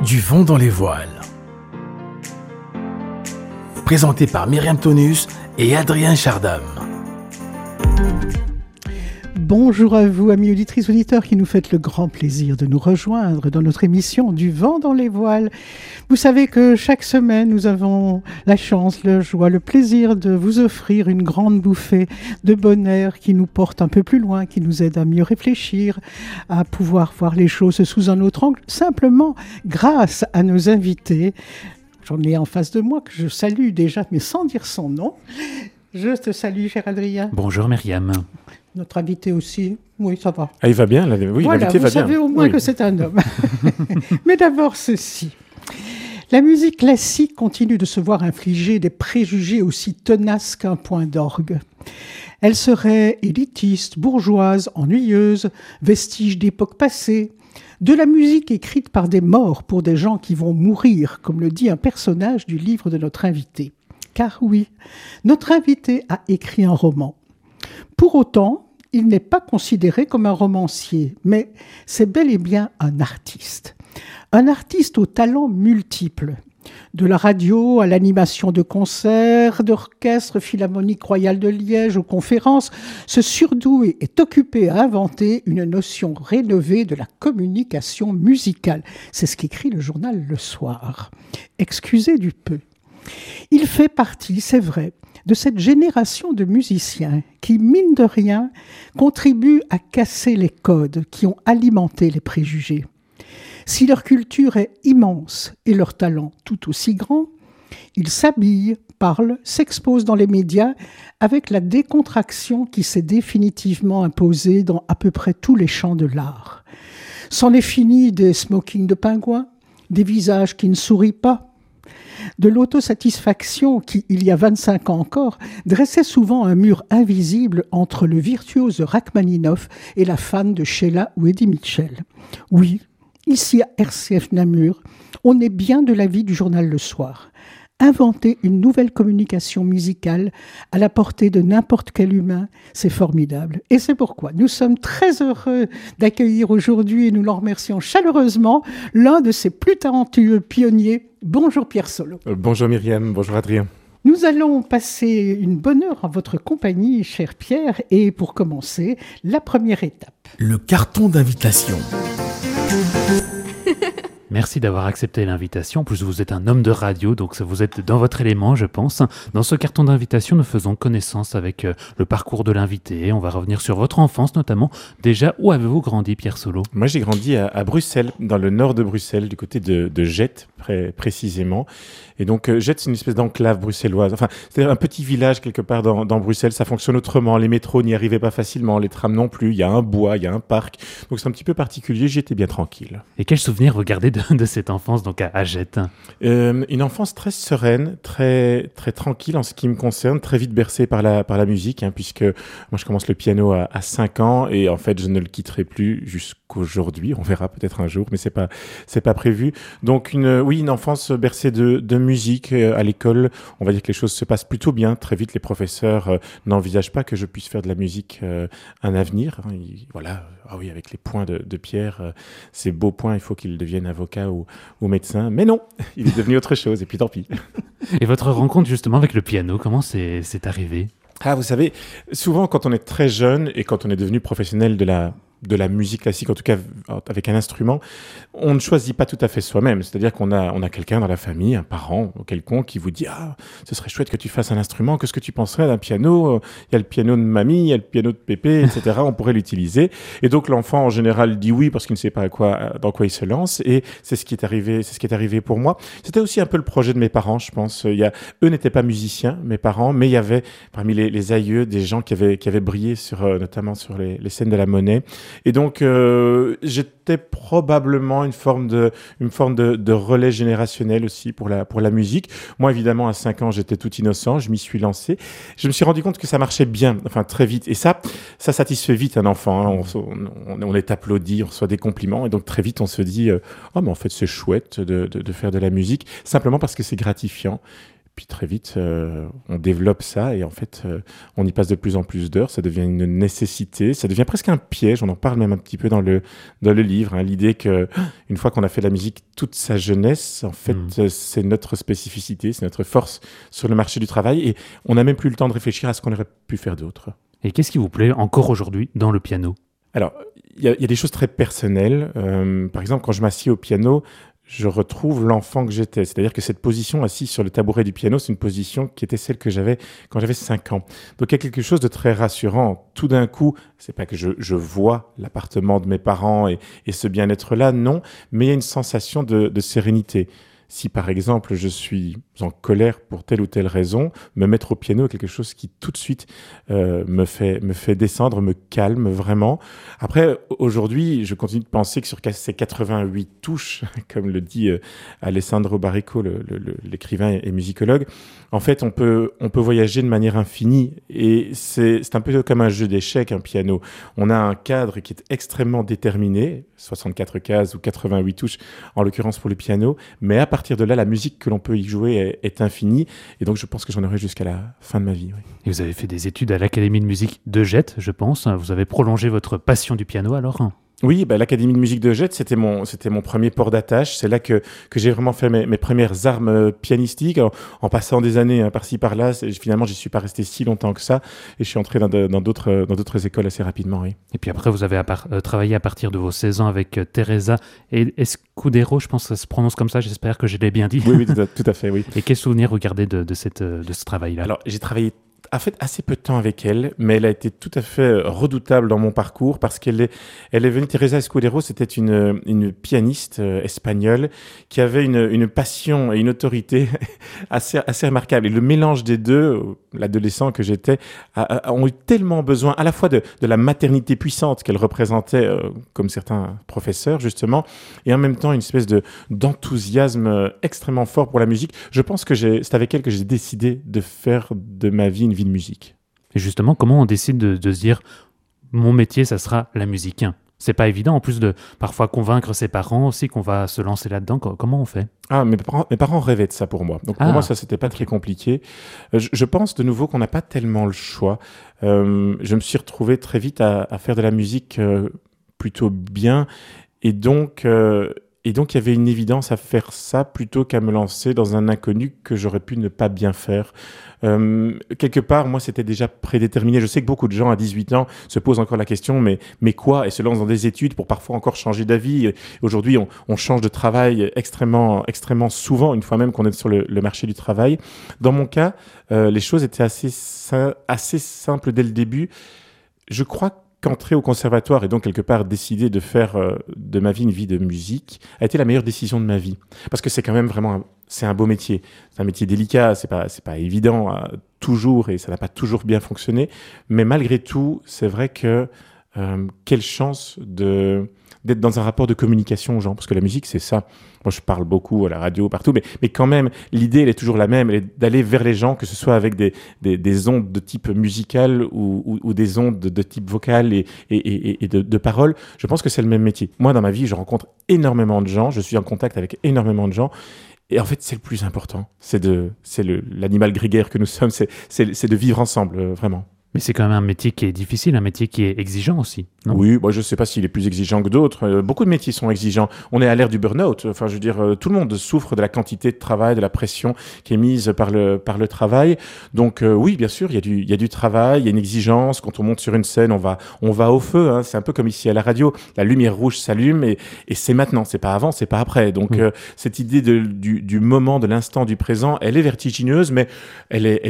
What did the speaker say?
Du vent dans les voiles. Présenté par Myriam Tonus et Adrien Chardam. Bonjour à vous, amis auditrices, auditeurs, qui nous faites le grand plaisir de nous rejoindre dans notre émission Du vent dans les voiles. Vous savez que chaque semaine, nous avons la chance, la joie, le plaisir de vous offrir une grande bouffée de bon air qui nous porte un peu plus loin, qui nous aide à mieux réfléchir, à pouvoir voir les choses sous un autre angle, simplement grâce à nos invités. J'en ai en face de moi que je salue déjà, mais sans dire son nom. Je te salue, cher Adrien. Bonjour Myriam. Notre invité aussi, oui, ça va. Ah, il va bien, oui, voilà, l'invité va bien. Vous savez au moins que c'est un homme. Mais d'abord ceci. La musique classique continue de se voir infliger des préjugés aussi tenaces qu'un point d'orgue. Elle serait élitiste, bourgeoise, ennuyeuse, vestige d'époques passées, de la musique écrite par des morts pour des gens qui vont mourir, comme le dit un personnage du livre de notre invité. Car oui, notre invité a écrit un roman. Pour autant, il n'est pas considéré comme un romancier, mais c'est bel et bien un artiste. Un artiste aux talents multiples. De la radio à l'animation de concerts, d'orchestres philharmoniques royales de Liège aux conférences, ce surdoué est occupé à inventer une notion rénovée de la communication musicale. C'est ce qu'écrit le journal Le Soir. Excusez du peu. Il fait partie, c'est vrai, de cette génération de musiciens qui, mine de rien, contribuent à casser les codes qui ont alimenté les préjugés. Si leur culture est immense et leur talent tout aussi grand, ils s'habillent, parlent, s'exposent dans les médias avec la décontraction qui s'est définitivement imposée dans à peu près tous les champs de l'art. C'en est fini des smokings de pingouins, des visages qui ne sourient pas, de l'autosatisfaction qui, il y a 25 ans encore, dressait souvent un mur invisible entre le virtuose Rachmaninoff et la fan de Sheila ou Eddie Mitchell. Oui, ici à RCF Namur, on est bien de l'avis du journal Le Soir. Inventer une nouvelle communication musicale à la portée de n'importe quel humain, c'est formidable. Et c'est pourquoi nous sommes très heureux d'accueillir aujourd'hui, et nous l'en remercions chaleureusement, l'un de ces plus talentueux pionniers. Bonjour Pierre Solo. Bonjour Myriam, bonjour Adrien. Nous allons passer une bonne heure en votre compagnie, cher Pierre, et pour commencer, la première étape. Le carton d'invitation. Merci d'avoir accepté l'invitation. En plus, vous êtes un homme de radio, donc vous êtes dans votre élément, je pense. Dans ce carton d'invitation, nous faisons connaissance avec le parcours de l'invité. On va revenir sur votre enfance, notamment. Déjà, où avez-vous grandi, Pierre Solo ? Moi, j'ai grandi à Bruxelles, dans le nord de Bruxelles, du côté de Jette, précisément. Et donc, Jette, c'est une espèce d'enclave bruxelloise. Enfin, c'est un petit village quelque part dans Bruxelles. Ça fonctionne autrement. Les métros n'y arrivaient pas facilement, les trams non plus. Il y a un bois, il y a un parc. Donc, c'est un petit peu particulier. J'y étais bien tranquille. Et quel souvenir vous gardez de cette enfance donc à Jette ? Une enfance très sereine, très très tranquille en ce qui me concerne, très vite bercée par la musique, puisque moi je commence le piano à 5 ans et en fait je ne le quitterai plus jusqu'aujourd'hui. On verra peut-être un jour, mais c'est pas prévu. Donc une enfance bercée de musique à l'école. On va dire que les choses se passent plutôt bien. Très vite, les professeurs n'envisagent pas que je puisse faire de la musique un avenir. Voilà. Ah oui, avec les points de Pierre, ces beaux points, il faut qu'il devienne avocat ou médecin. Mais non, il est devenu autre chose, et puis tant pis. Et votre rencontre justement avec le piano, comment c'est arrivé ? Ah, vous savez, souvent quand on est très jeune et quand on est devenu professionnel de la musique classique, en tout cas avec un instrument, on ne choisit pas tout à fait soi-même. C'est-à-dire qu'on a quelqu'un dans la famille, un parent quelconque qui vous dit « Ah, ce serait chouette que tu fasses un instrument, qu'est-ce que tu penserais d'un piano ? Il y a le piano de mamie, il y a le piano de pépé, etc. On pourrait l'utiliser. » Et donc l'enfant en général dit oui parce qu'il ne sait pas dans quoi il se lance. Et c'est ce qui est arrivé pour moi. C'était aussi un peu le projet de mes parents, je pense. Eux n'étaient pas musiciens, mes parents, mais il y avait parmi les aïeux des gens qui avaient brillé notamment sur les scènes de la Monnaie. Et donc, j'étais probablement une forme de relais générationnel aussi pour la musique. Moi, évidemment, à 5 ans, j'étais tout innocent, je m'y suis lancé. Je me suis rendu compte que ça marchait bien, enfin très vite. Et ça satisfait vite un enfant. On est applaudi, on reçoit des compliments. Et donc, très vite, on se dit « Oh, mais en fait, c'est chouette de faire de la musique, simplement parce que c'est gratifiant. » puis très vite, on développe ça et en fait, on y passe de plus en plus d'heures. Ça devient une nécessité, ça devient presque un piège. On en parle même un petit peu dans le livre. Hein, l'idée que une fois qu'on a fait de la musique toute sa jeunesse, en fait, c'est notre spécificité, c'est notre force sur le marché du travail et on n'a même plus le temps de réfléchir à ce qu'on aurait pu faire d'autre. Et qu'est-ce qui vous plaît encore aujourd'hui dans le piano ? Alors, il y a des choses très personnelles. Par exemple, quand je m'assieds au piano, je retrouve l'enfant que j'étais. C'est-à-dire que cette position assise sur le tabouret du piano, c'est une position qui était celle que j'avais quand j'avais 5 ans. Donc il y a quelque chose de très rassurant. Tout d'un coup, c'est pas que je vois l'appartement de mes parents et ce bien-être-là, non, mais il y a une sensation de sérénité. Si par exemple je suis en colère pour telle ou telle raison, me mettre au piano est quelque chose qui tout de suite me fait descendre, me calme vraiment. Après, aujourd'hui, je continue de penser que sur ces 88 touches, comme le dit Alessandro Baricco, l'écrivain et musicologue, en fait, on peut voyager de manière infinie et c'est un peu comme un jeu d'échecs, un piano. On a un cadre qui est extrêmement déterminé, 64 cases ou 88 touches, en l'occurrence pour le piano, mais à partir de là, la musique que l'on peut y jouer est infinie et donc je pense que j'en aurai jusqu'à la fin de ma vie. Oui. Et vous avez fait des études à l'Académie de musique de Jette, je pense. Vous avez prolongé votre passion du piano alors ? Oui, l'Académie de musique de Jette, c'était mon premier port d'attache. C'est là que j'ai vraiment fait mes premières armes pianistiques. En passant des années par-ci par-là, finalement, j'y suis pas resté si longtemps que ça. Et je suis entré dans d'autres écoles assez rapidement. Oui. Et puis après, vous avez travaillé à partir de vos 16 ans avec Teresa et Escudero, je pense que ça se prononce comme ça. J'espère que je l'ai bien dit. Oui, tout à fait, oui. Et quel souvenir vous gardez de ce travail-là ? Alors, j'ai travaillé assez peu de temps avec elle, mais elle a été tout à fait redoutable dans mon parcours parce elle est venue. Teresa Escudero, c'était une pianiste espagnole qui avait une passion et une autorité assez remarquable. Et le mélange des deux, l'adolescent que j'étais, ont eu tellement besoin à la fois de la maternité puissante qu'elle représentait, comme certains professeurs justement, et en même temps une espèce d'enthousiasme extrêmement fort pour la musique. Je pense que c'est avec elle que j'ai décidé de faire de ma vie une vie de musique. Et justement, comment on décide de se dire mon métier, ça sera la musique ? C'est pas évident, en plus de parfois convaincre ses parents aussi qu'on va se lancer là-dedans. Comment on fait ? Mes parents rêvaient de ça pour moi. Donc pour moi, ça, c'était pas très compliqué. Je pense de nouveau qu'on n'a pas tellement le choix. Je me suis retrouvé très vite à faire de la musique plutôt bien. Et donc, il y avait une évidence à faire ça plutôt qu'à me lancer dans un inconnu que j'aurais pu ne pas bien faire. Quelque part, moi, c'était déjà prédéterminé. Je sais que beaucoup de gens à 18 ans se posent encore la question, mais quoi ? Et se lancent dans des études pour parfois encore changer d'avis. Aujourd'hui, on change de travail extrêmement, extrêmement souvent, une fois même qu'on est sur le marché du travail. Dans mon cas, les choses étaient assez simples dès le début. Je crois qu'entrer au conservatoire et donc quelque part décider de faire de ma vie une vie de musique a été la meilleure décision de ma vie. Parce que c'est quand même vraiment c'est un beau métier. C'est un métier délicat, c'est pas évident toujours et ça n'a pas toujours bien fonctionné. Mais malgré tout, c'est vrai que quelle chance d'être dans un rapport de communication aux gens. Parce que la musique, c'est ça. Moi, je parle beaucoup à la radio, partout, mais quand même, l'idée, elle est toujours la même. Elle est d'aller vers les gens, que ce soit avec des ondes de type musical ou des ondes de type vocal et de parole. Je pense que c'est le même métier. Moi, dans ma vie, je rencontre énormément de gens. Je suis en contact avec énormément de gens. Et en fait, c'est le plus important. C'est l'animal grégaire que nous sommes. C'est de vivre ensemble, vraiment. Mais c'est quand même un métier qui est difficile, un métier qui est exigeant aussi, non ? Oui, moi je ne sais pas s'il est plus exigeant que d'autres. Beaucoup de métiers sont exigeants. On est à l'ère du burn-out. Enfin, je veux dire, tout le monde souffre de la quantité de travail, de la pression qui est mise par le travail. Donc oui, bien sûr, il y a du travail, il y a une exigence. Quand on monte sur une scène, on va au feu. Hein. C'est un peu comme ici à la radio. La lumière rouge s'allume et c'est maintenant. C'est pas avant, c'est pas après. Donc cette idée du moment, de l'instant, du présent, elle est vertigineuse, mais elle est